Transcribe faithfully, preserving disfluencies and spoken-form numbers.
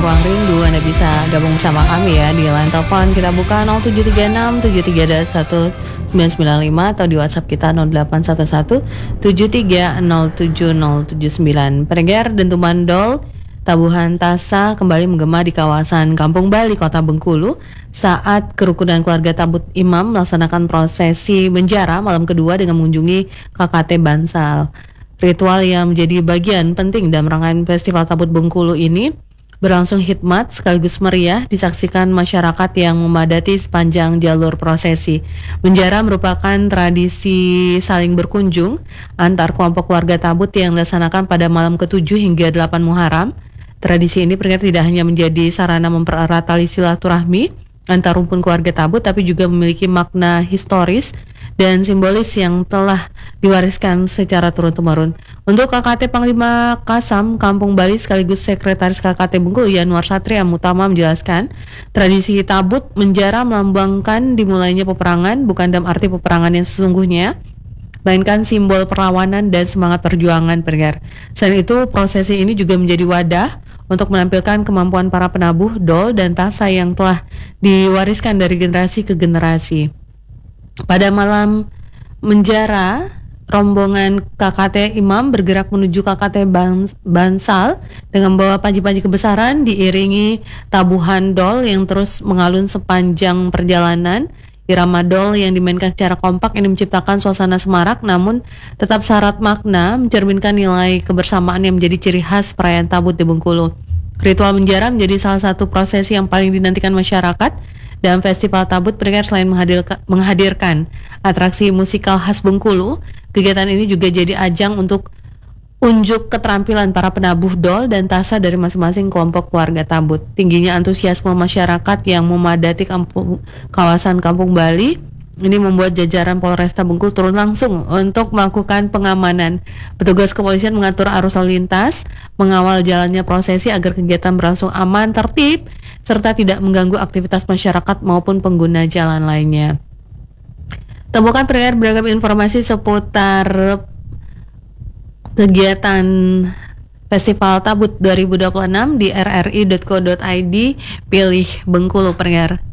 Ruang Rindu, Anda bisa gabung bersama kami ya di line telepon. Kita buka nol tujuh tiga enam tujuh tiga satu sembilan sembilan lima atau di WhatsApp kita nol delapan satu satu tujuh tiga nol tujuh nol tujuh sembilan. Pendengar, dentuman dol tabuhan tasa kembali menggema di kawasan Kampung Bali, Kota Bengkulu saat kerukunan keluarga tabut imam melaksanakan prosesi menjara malam kedua dengan mengunjungi K K T Bansal. Ritual yang menjadi bagian penting dalam rangkaian Festival Tabut Bengkulu ini berlangsung hikmat sekaligus meriah disaksikan masyarakat yang memadati sepanjang jalur prosesi. Menjara merupakan tradisi saling berkunjung antar kelompok keluarga tabut yang dilaksanakan pada malam ketujuh hingga delapan Muharram. Tradisi ini ternyata tidak hanya menjadi sarana mempererat tali silaturahmi antar rumpun keluarga tabut, tapi juga memiliki makna historis dan simbolis yang telah diwariskan secara turun-temurun. Untuk K K T Panglima Kasam Kampung Bali sekaligus Sekretaris K K T Bengkulu Yanuar Satria Mutama menjelaskan, tradisi tabut menjara melambangkan dimulainya peperangan bukan dalam arti peperangan yang sesungguhnya, melainkan simbol perlawanan dan semangat perjuangan pendengar. Selain itu, prosesi ini juga menjadi wadah untuk menampilkan kemampuan para penabuh dol dan tasa yang telah diwariskan dari generasi ke generasi. Pada malam menjara, rombongan K K T Imam bergerak menuju K K T Bansal dengan membawa panji-panji kebesaran diiringi tabuhan dol yang terus mengalun sepanjang perjalanan. Irama dol yang dimainkan secara kompak ini menciptakan suasana semarak namun tetap syarat makna, mencerminkan nilai kebersamaan yang menjadi ciri khas perayaan tabut di Bengkulu. Ritual menjara menjadi salah satu prosesi yang paling dinantikan masyarakat dalam Festival Tabut. Pendengar, selain menghadirkan, menghadirkan atraksi musikal khas Bengkulu, kegiatan ini juga jadi ajang untuk unjuk keterampilan para penabuh dol dan tasa dari masing-masing kelompok keluarga tabut. Tingginya antusiasme masyarakat yang memadati kampung, kawasan Kampung Bali ini membuat jajaran Polresta Bengkulu turun langsung untuk melakukan pengamanan. Petugas kepolisian mengatur arus lalu lintas, mengawal jalannya prosesi agar kegiatan berlangsung aman, tertib, serta tidak mengganggu aktivitas masyarakat maupun pengguna jalan lainnya. Temukan pendengar beragam informasi seputar kegiatan Festival Tabut dua ribu dua puluh enam di r r i dot co dot i d, pilih Bengkulu pendengar.